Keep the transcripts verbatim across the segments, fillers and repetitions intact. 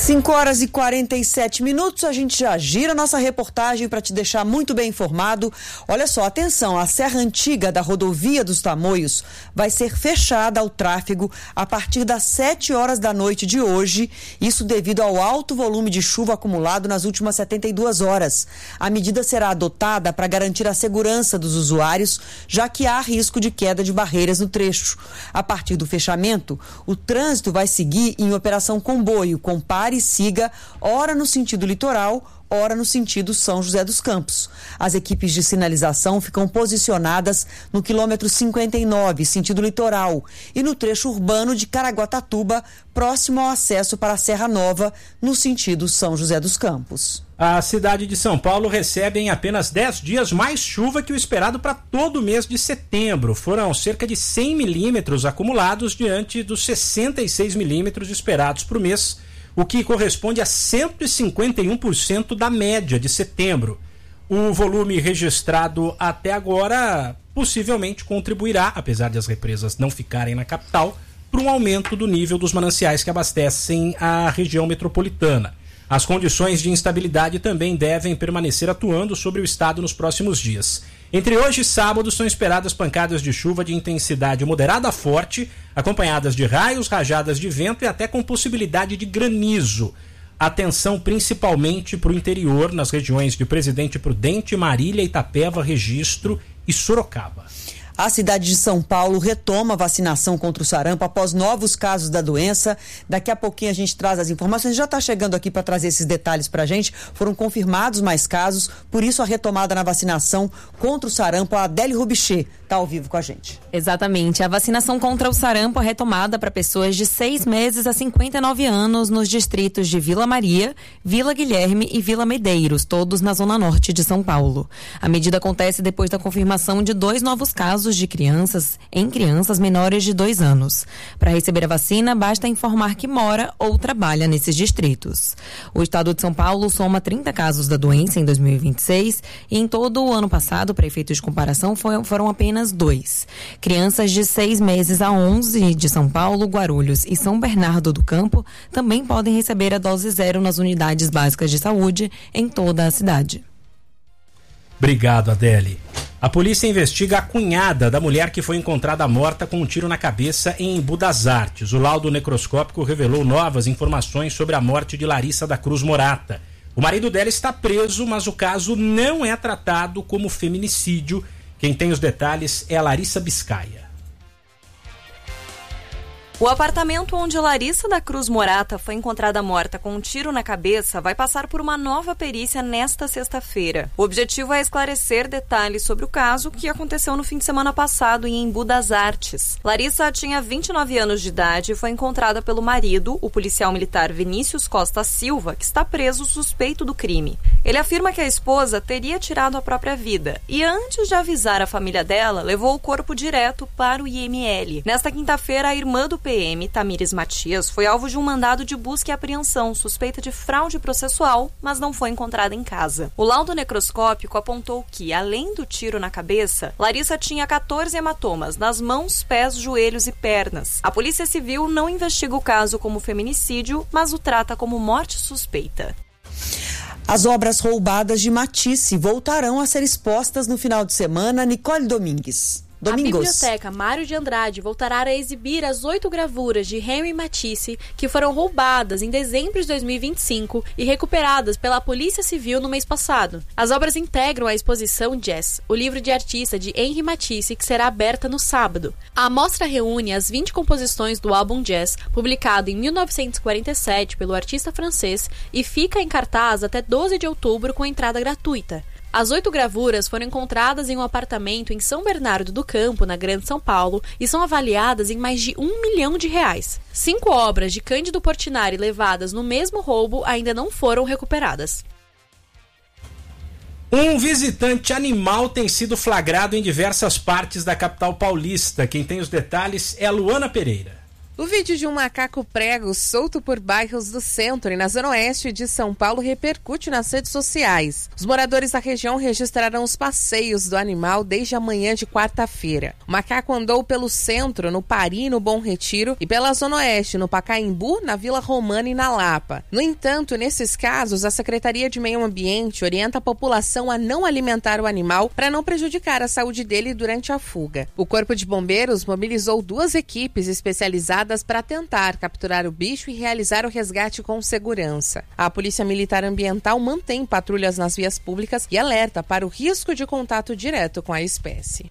cinco horas e quarenta e sete minutos, a gente já gira nossa reportagem para te deixar muito bem informado. Olha só, atenção, a Serra Antiga da Rodovia dos Tamoios vai ser fechada ao tráfego a partir das sete horas da noite de hoje, isso devido ao alto volume de chuva acumulado nas últimas setenta e duas horas. A medida será adotada para garantir a segurança dos usuários, já que há risco de queda de barreiras no trecho. A partir do fechamento, o trânsito vai seguir em operação comboio, com pare e siga, ora no sentido litoral, ora no sentido São José dos Campos. As equipes de sinalização ficam posicionadas no quilômetro cinquenta e nove, sentido litoral, e no trecho urbano de Caraguatatuba, próximo ao acesso para a Serra Nova, no sentido São José dos Campos. A cidade de São Paulo recebe em apenas dez dias mais chuva que o esperado para todo o mês de setembro. Foram cerca de cem milímetros acumulados diante dos sessenta e seis milímetros esperados para o mês, o que corresponde a cento e cinquenta e um por cento da média de setembro. O volume registrado até agora possivelmente contribuirá, apesar de as represas não ficarem na capital, para um aumento do nível dos mananciais que abastecem a região metropolitana. As condições de instabilidade também devem permanecer atuando sobre o estado nos próximos dias. Entre hoje e sábado são esperadas pancadas de chuva de intensidade moderada a forte, acompanhadas de raios, rajadas de vento e até com possibilidade de granizo. Atenção principalmente para o interior, nas regiões de Presidente Prudente, Marília, Itapeva, Registro e Sorocaba. A cidade de São Paulo retoma a vacinação contra o sarampo após novos casos da doença. Daqui a pouquinho a gente traz as informações. Já está chegando aqui para trazer esses detalhes para a gente. Foram confirmados mais casos, por isso a retomada na vacinação contra o sarampo. A Adélia Rubichê está ao vivo com a gente. Exatamente. A vacinação contra o sarampo é retomada para pessoas de seis meses a cinquenta e nove anos nos distritos de Vila Maria, Vila Guilherme e Vila Medeiros, todos na zona norte de São Paulo. A medida acontece depois da confirmação de dois novos casos de crianças em crianças menores de dois anos. Para receber a vacina, basta informar que mora ou trabalha nesses distritos. O estado de São Paulo soma trinta casos da doença em dois mil e vinte e seis e em todo o ano passado, para efeitos de comparação, foi, foram apenas dois. Crianças de seis meses a onze de São Paulo, Guarulhos e São Bernardo do Campo também podem receber a dose zero nas unidades básicas de saúde em toda a cidade. Obrigado, Adele. A polícia investiga a cunhada da mulher que foi encontrada morta com um tiro na cabeça em Embu das Artes. O laudo necroscópico revelou novas informações sobre a morte de Larissa da Cruz Morata. O marido dela está preso, mas o caso não é tratado como feminicídio. Quem tem os detalhes é a Larissa Biscaia. O apartamento onde Larissa da Cruz Morata foi encontrada morta com um tiro na cabeça vai passar por uma nova perícia nesta sexta-feira. O objetivo é esclarecer detalhes sobre o caso que aconteceu no fim de semana passado em Embu das Artes. Larissa tinha vinte e nove anos de idade e foi encontrada pelo marido, o policial militar Vinícius Costa Silva, que está preso suspeito do crime. Ele afirma que a esposa teria tirado a própria vida e, antes de avisar a família dela, levou o corpo direto para o I M L. Nesta quinta-feira, a irmã do P M, Tamires Matias, foi alvo de um mandado de busca e apreensão suspeita de fraude processual, mas não foi encontrada em casa. O laudo necroscópico apontou que, além do tiro na cabeça, Larissa tinha quatorze hematomas nas mãos, pés, joelhos e pernas. A Polícia Civil não investiga o caso como feminicídio, mas o trata como morte suspeita. As obras roubadas de Matisse voltarão a ser expostas no final de semana. Nicole Domingues. Domingos. A Biblioteca Mário de Andrade voltará a exibir as oito gravuras de Henri Matisse que foram roubadas em dezembro de dois mil e vinte e cinco e recuperadas pela Polícia Civil no mês passado. As obras integram a exposição Jazz, o livro de artista de Henri Matisse, que será aberta no sábado. A amostra reúne as vinte composições do álbum Jazz, publicado em mil novecentos e quarenta e sete pelo artista francês, e fica em cartaz até doze de outubro com entrada gratuita. As oito gravuras foram encontradas em um apartamento em São Bernardo do Campo, na Grande São Paulo, e são avaliadas em mais de um milhão de reais. Cinco obras de Cândido Portinari levadas no mesmo roubo ainda não foram recuperadas. Um visitante animal tem sido flagrado em diversas partes da capital paulista. Quem tem os detalhes é a Luana Pereira. O vídeo de um macaco prego solto por bairros do centro e na zona oeste de São Paulo repercute nas redes sociais. Os moradores da região registraram os passeios do animal desde a manhã de quarta-feira. O macaco andou pelo centro, no Pari e no Bom Retiro, e pela zona oeste, no Pacaembu, na Vila Romana e na Lapa. No entanto, nesses casos, a Secretaria de Meio Ambiente orienta a população a não alimentar o animal para não prejudicar a saúde dele durante a fuga. O Corpo de Bombeiros mobilizou duas equipes especializadas para tentar capturar o bicho e realizar o resgate com segurança. A Polícia Militar Ambiental mantém patrulhas nas vias públicas e alerta para o risco de contato direto com a espécie.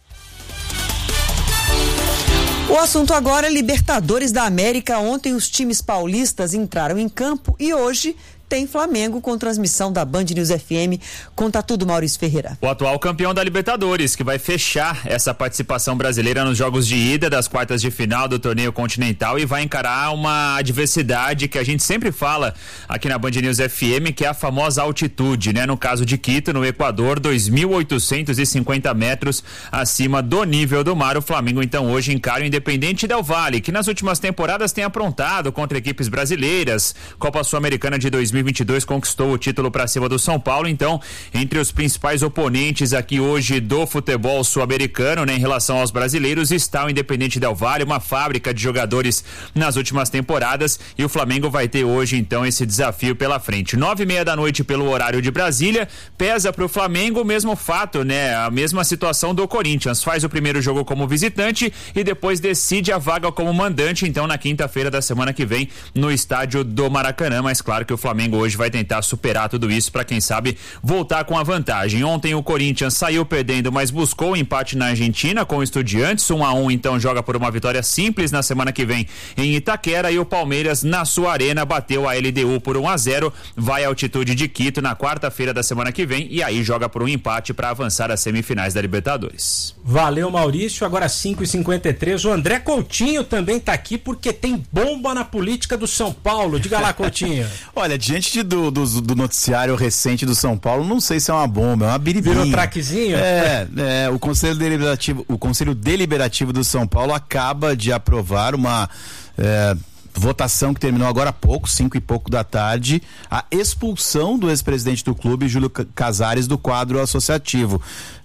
O assunto agora é Libertadores da América. Ontem os times paulistas entraram em campo e hoje tem Flamengo com transmissão da Band News F M. Conta tudo, Maurício Ferreira. O atual campeão da Libertadores, que vai fechar essa participação brasileira nos jogos de ida das quartas de final do torneio continental e vai encarar uma adversidade que a gente sempre fala aqui na Band News F M, que é a famosa altitude, né? No caso de Quito, no Equador, dois mil oitocentos e cinquenta metros acima do nível do mar. O Flamengo, então, hoje encara o Independente Del Valle, que nas últimas temporadas tem aprontado contra equipes brasileiras. Copa Sul-Americana de dois mil e vinte e dois conquistou o título para cima do São Paulo. Então, entre os principais oponentes aqui hoje do futebol sul-americano, né, em relação aos brasileiros, está o Independente Del Valle, uma fábrica de jogadores nas últimas temporadas, e o Flamengo vai ter hoje então esse desafio pela frente. Nove e meia da noite pelo horário de Brasília, pesa para o Flamengo o mesmo fato, né, a mesma situação do Corinthians, faz o primeiro jogo como visitante e depois decide a vaga como mandante, então na quinta-feira da semana que vem no estádio do Maracanã. Mas claro que o Flamengo hoje vai tentar superar tudo isso para, quem sabe, voltar com a vantagem. Ontem o Corinthians saiu perdendo, mas buscou o um empate na Argentina com o Estudiantes, um a um, então joga por uma vitória simples na semana que vem em Itaquera, e o Palmeiras na sua arena bateu a L D U por um a zero, vai à altitude de Quito na quarta-feira da semana que vem e aí joga por um empate para avançar às semifinais da Libertadores. Valeu, Maurício. Agora cinco e cinquenta e três, o André Coutinho também tá aqui porque tem bomba na política do São Paulo. Diga lá, Coutinho. Olha, diante do, do, do noticiário recente do São Paulo, não sei se é uma bomba, é uma biribinha. Virou traquezinho? É, é, o Conselho Deliberativo, o Conselho Deliberativo do São Paulo acaba de aprovar uma é, votação que terminou agora há pouco, cinco e pouco da tarde, a expulsão do ex-presidente do clube, Júlio Casares, do quadro associativo.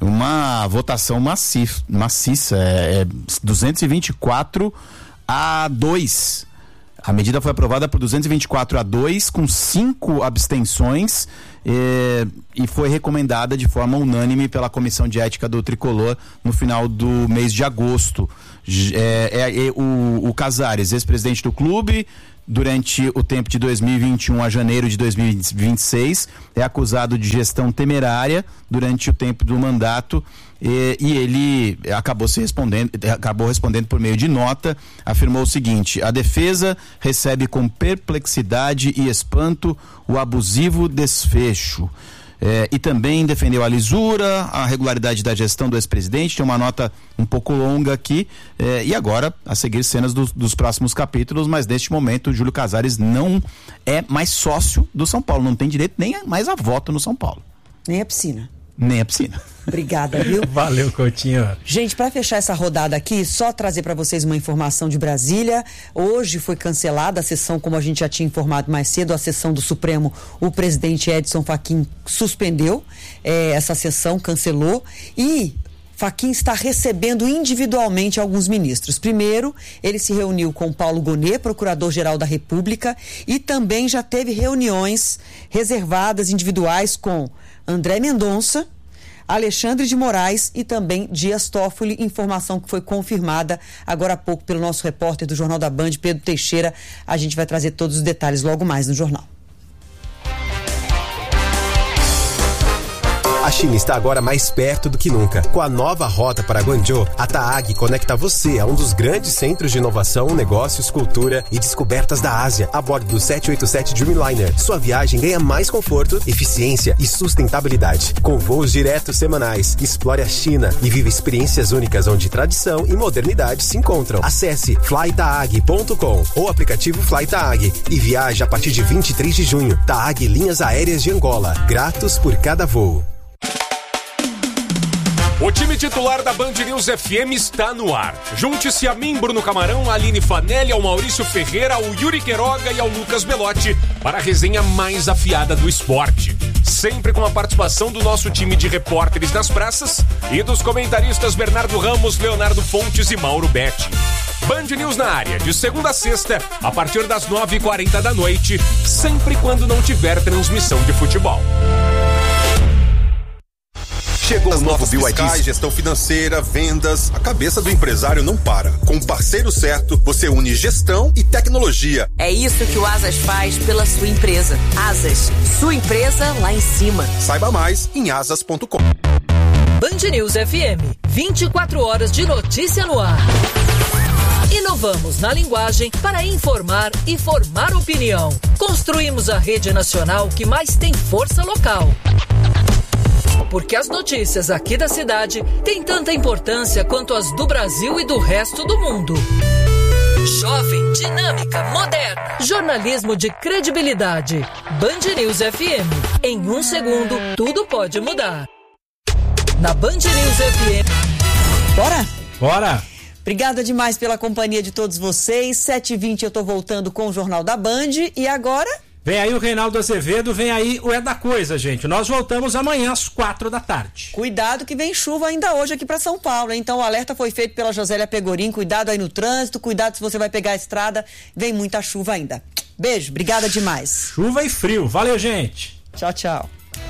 Uma votação maciça, maciça é, é duzentos e vinte e quatro a dois. A medida foi aprovada por duzentos e vinte e quatro a dois, com cinco abstenções, eh, e foi recomendada de forma unânime pela Comissão de Ética do Tricolor no final do mês de agosto. É, é, é, o, o Casares, ex-presidente do clube, durante o tempo de dois mil e vinte e um a janeiro de dois mil e vinte e seis, é acusado de gestão temerária durante o tempo do mandato. E, e ele acabou se respondendo, acabou respondendo por meio de nota, afirmou o seguinte: a defesa recebe com perplexidade e espanto o abusivo desfecho. É, e também defendeu a lisura, a regularidade da gestão do ex-presidente. Tem uma nota um pouco longa aqui, é, e agora a seguir cenas do, dos próximos capítulos, mas neste momento o Júlio Casares não é mais sócio do São Paulo, não tem direito nem mais a voto no São Paulo. Nem a piscina. Nem a piscina. Obrigada, viu? Valeu, Coutinho. Gente, para fechar essa rodada aqui, só trazer para vocês uma informação de Brasília. Hoje foi cancelada a sessão, como a gente já tinha informado mais cedo, a sessão do Supremo. O presidente Edson Fachin suspendeu é, essa sessão, cancelou, e Fachin está recebendo individualmente alguns ministros. Primeiro, ele se reuniu com Paulo Gonet, procurador-geral da República, e também já teve reuniões reservadas individuais com André Mendonça, Alexandre de Moraes e também Dias Toffoli, informação que foi confirmada agora há pouco pelo nosso repórter do Jornal da Band, Pedro Teixeira. A gente vai trazer todos os detalhes logo mais no jornal. A China está agora mais perto do que nunca. Com a nova rota para Guangzhou, a TAAG conecta você a um dos grandes centros de inovação, negócios, cultura e descobertas da Ásia, a bordo do sete oito sete Dreamliner. Sua viagem ganha mais conforto, eficiência e sustentabilidade. Com voos diretos semanais, explore a China e viva experiências únicas onde tradição e modernidade se encontram. Acesse fly taag ponto com ou aplicativo FlyTaag e viaje a partir de vinte e três de junho. TAAG Linhas Aéreas de Angola. Gratos por cada voo. O time titular da Band News F M está no ar. Junte-se a mim, Bruno Camarão, a Aline Fanelli, ao Maurício Ferreira, ao Yuri Queiroga e ao Lucas Belotti para a resenha mais afiada do esporte. Sempre com a participação do nosso time de repórteres das praças e dos comentaristas Bernardo Ramos, Leonardo Fontes e Mauro Betti. Band News na área, de segunda a sexta, a partir das nove e quarenta da noite, sempre quando não tiver transmissão de futebol. Chegou as novas fiscais, gestão financeira, vendas. A cabeça do empresário não para. Com o parceiro certo, você une gestão e tecnologia. É isso que o Asas faz pela sua empresa. Asas, sua empresa lá em cima. Saiba mais em asas ponto com. Band News F M, vinte e quatro horas de notícia no ar. Inovamos na linguagem para informar e formar opinião. Construímos a rede nacional que mais tem força local. Porque as notícias aqui da cidade têm tanta importância quanto as do Brasil e do resto do mundo. Jovem, dinâmica, moderna. Jornalismo de credibilidade. Band News F M. Em um segundo, tudo pode mudar. Na Band News F M. Bora? Bora! Obrigada demais pela companhia de todos vocês. sete e vinte eu tô voltando com o Jornal da Band. E agora... Vem aí o Reinaldo Azevedo, vem aí o É da Coisa, gente. Nós voltamos amanhã às quatro da tarde. Cuidado que vem chuva ainda hoje aqui para São Paulo, hein? Então o alerta foi feito pela Josélia Pegorim. Cuidado aí no trânsito, cuidado se você vai pegar a estrada. Vem muita chuva ainda. Beijo, obrigada demais. Chuva e frio. Valeu, gente. Tchau, tchau.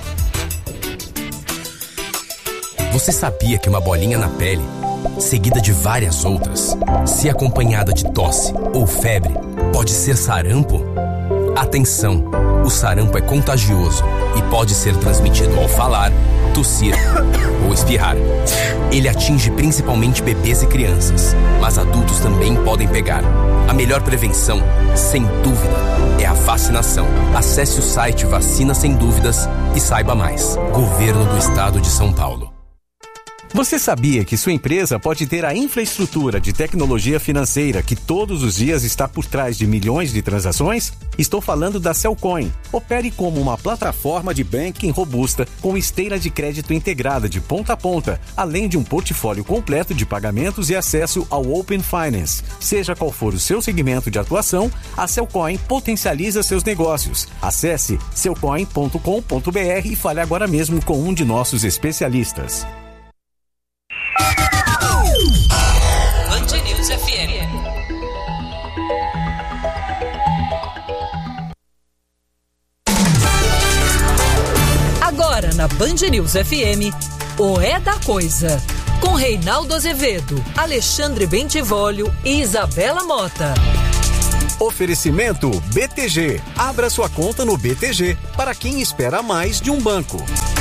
Você sabia que uma bolinha na pele, seguida de várias outras, se acompanhada de tosse ou febre, pode ser sarampo? Atenção! O sarampo é contagioso e pode ser transmitido ao falar, tossir ou espirrar. Ele atinge principalmente bebês e crianças, mas adultos também podem pegar. A melhor prevenção, sem dúvida, é a vacinação. Acesse o site Vacina Sem Dúvidas e saiba mais. Governo do Estado de São Paulo. Você sabia que sua empresa pode ter a infraestrutura de tecnologia financeira que todos os dias está por trás de milhões de transações? Estou falando da Cellcoin. Opere como uma plataforma de banking robusta com esteira de crédito integrada de ponta a ponta, além de um portfólio completo de pagamentos e acesso ao Open Finance. Seja qual for o seu segmento de atuação, a Cellcoin potencializa seus negócios. Acesse cellcoin ponto com ponto br e fale agora mesmo com um de nossos especialistas. Band News F M. Agora na Band News F M, o É da Coisa, com Reinaldo Azevedo, Alexandre Bentivolio e Isabela Mota. Oferecimento B T G. Abra sua conta no B T G para quem espera mais de um banco.